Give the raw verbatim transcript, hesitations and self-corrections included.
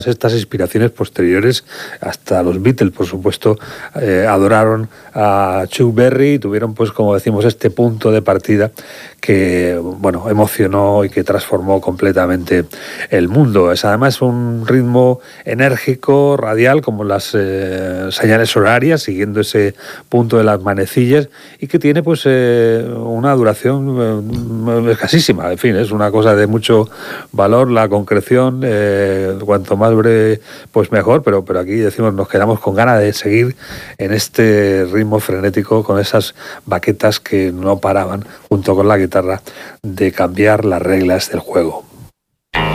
estas inspiraciones posteriores, hasta los Beatles, por supuesto, eh, adoraron a Chuck Berry y tuvieron, pues como decimos, este punto de partida que, bueno, emocionó y que transformó completamente el mundo. Es además un ritmo enérgico, radial, como las eh, señales horarias, siguiendo ese punto de las manecillas, y que tiene pues eh, una duración eh, escasísima. En fin, es una cosa de mucho valor, la concreción, eh, cuanto más breve, pues mejor, pero, pero aquí decimos, nos quedamos con ganas de seguir en este ritmo frenético, con esas baquetas que no paraban, junto con la guitarra, de cambiar las reglas del juego.